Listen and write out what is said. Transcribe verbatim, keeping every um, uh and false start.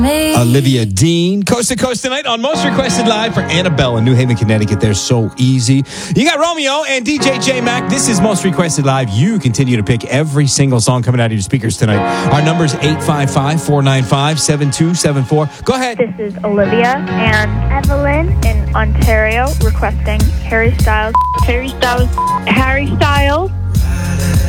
Olivia Dean, Coast to Coast tonight on Most Requested Live for Annabelle in New Haven, Connecticut. They're so easy. You got Romeo and D J J Mac. This is Most Requested Live. You continue to pick every single song coming out of your speakers tonight. Our number is eight five five, four nine five, seven two seven four. Go ahead. This is Olivia and Evelyn in Ontario requesting Harry Styles. Harry Styles. Harry Styles.